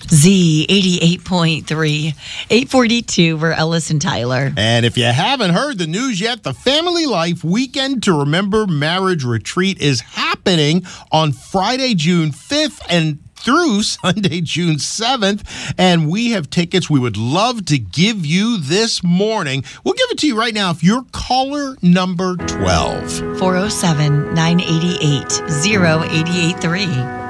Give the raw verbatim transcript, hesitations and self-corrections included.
Z eighty-eight point three, eight forty-two, we're Ellis and Tyler. And if you haven't heard the news yet, the Family Life Weekend to Remember Marriage Retreat is happening on Friday, June fifth and through Sunday, June seventh. And we have tickets we would love to give you this morning. We'll give it to you right now if you're caller number twelve. four oh seven, nine eight eight, oh eight eight three.